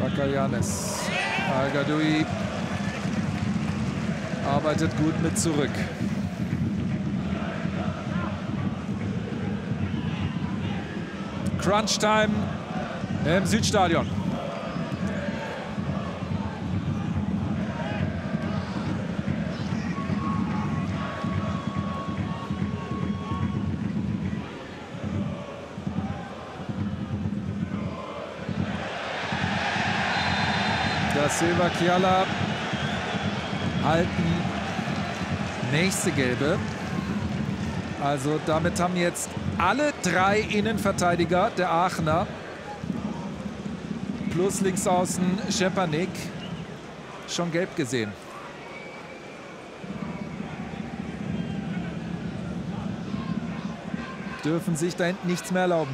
Makayanis. Al-Gadoui arbeitet gut mit zurück. Crunch-Time im Südstadion. Da Silva, Kiala halten nächste Gelbe. Also damit haben jetzt alle drei Innenverteidiger der Aachener plus Linksaußen Schepanik schon gelb gesehen. Dürfen sich da hinten nichts mehr erlauben.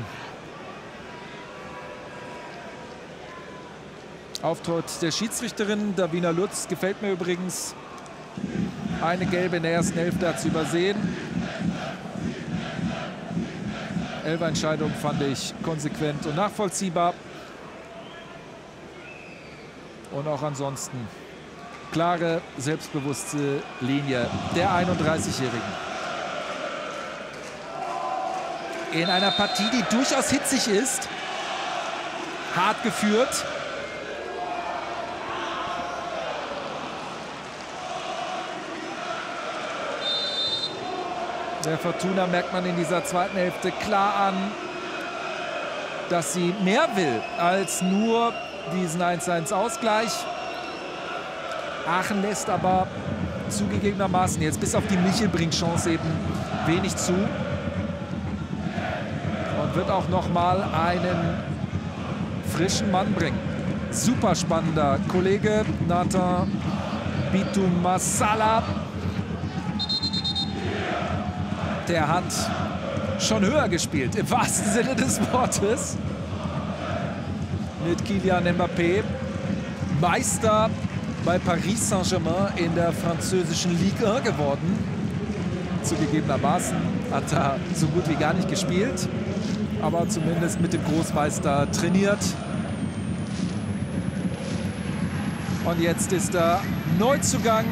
Auftritt der Schiedsrichterin Davina Lutz gefällt mir übrigens. Eine gelbe in der ersten Hälfte hat sie übersehen. Elferentscheidung fand ich konsequent und nachvollziehbar. Und auch ansonsten klare, selbstbewusste Linie der 31-Jährigen. In einer Partie, die durchaus hitzig ist. Hart geführt. Der Fortuna merkt man in dieser zweiten Hälfte klar an, dass sie mehr will als nur diesen 1:1-Ausgleich. Aachen lässt aber zugegebenermaßen jetzt bis auf die Michelbrink-Chance eben wenig zu. Und wird auch noch mal einen frischen Mann bringen. Super spannender Kollege Nathan Bitumasala. Der hat schon höher gespielt, im wahrsten Sinne des Wortes. Mit Kylian Mbappé. Meister bei Paris Saint-Germain in der französischen Ligue 1 geworden. Zugegebenermaßen hat er so gut wie gar nicht gespielt. Aber zumindest mit dem Großmeister trainiert. Und jetzt ist er Neuzugang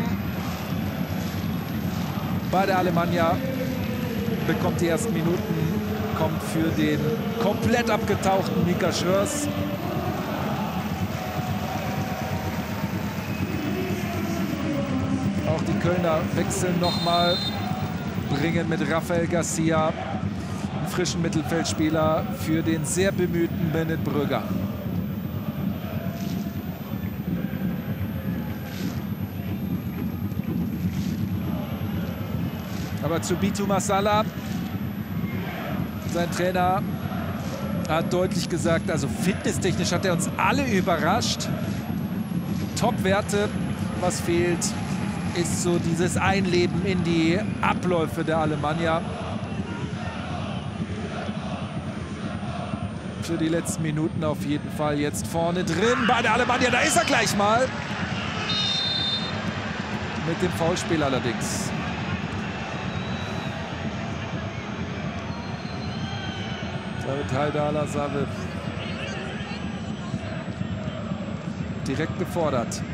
bei der Alemannia. Bekommt die ersten Minuten, kommt für den komplett abgetauchten Mika Schröers. Auch die Kölner wechseln nochmal, bringen mit Rafael Garcia einen frischen Mittelfeldspieler für den sehr bemühten Bennett Brügger. Aber zu Bitumasala, sein Trainer hat deutlich gesagt, also fitnesstechnisch hat er uns alle überrascht. Top-Werte, was fehlt, ist so dieses Einleben in die Abläufe der Alemannia. Für die letzten Minuten auf jeden Fall jetzt vorne drin bei der Alemannia. Da ist er gleich mal. Mit dem Foulspiel allerdings. Haidar Al-Asawi direkt gefordert.